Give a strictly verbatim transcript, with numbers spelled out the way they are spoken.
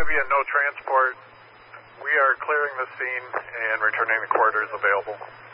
Navy and no transport. We are clearing the scene and returning the quarters available.